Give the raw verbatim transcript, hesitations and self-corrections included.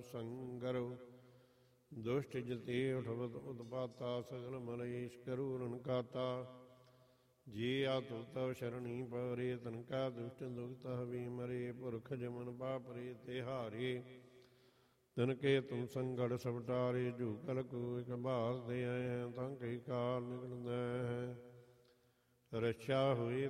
ਸੰਗਰੋ ਦੁਸ਼ਟ ਜਤੇ ਉਠਵਤ ਉਤਪਾਤਾ ਸਗਲ ਮਲੇਸ਼ ਕਰੂਰਨ ਕਾਤਾ ਜੀ ਆਤੁ ਤਵ ਸ਼ਰਣੀ ਪਰੇ ਤਨਕਾ ਦੁਸ਼ਟ ਦੁਖਤ ਹਵੀ ਮਰੇ ਪੁਰਖ ਜਮਨ ਪਾਪਰੇ ਤੇ ਹਾਰੇ ਤਨਕੇ ਤੁਮ ਸੰਗੜ ਸਵਟਾਰੇ ਜੂ ਕਲ ਕੋ ਇਕ ਬਾਸ ਦੇ ਆਏ ਤਾਂ ਕਈ ਕਾਲ ਨਿਕਲਦਾ ਹੈ। ਰਛਾ ਹੋਈ